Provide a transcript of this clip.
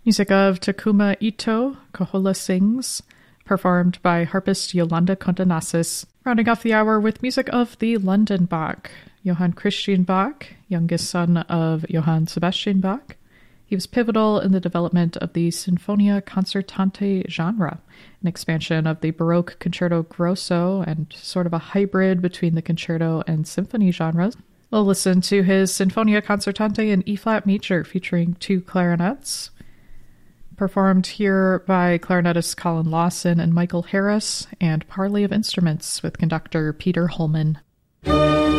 Music of Takuma Ito, Kohola Sings, performed by harpist Yolanda Condonasis. Rounding off the hour with music of the London Bach, Johann Christian Bach, youngest son of Johann Sebastian Bach. He was pivotal in the development of the Sinfonia Concertante genre, an expansion of the Baroque concerto grosso and sort of a hybrid between the concerto and symphony genres. We'll listen to his Sinfonia Concertante in E-flat major featuring 2 clarinets, performed here by clarinetist Colin Lawson and Michael Harris, and parley of instruments with conductor Peter Holman.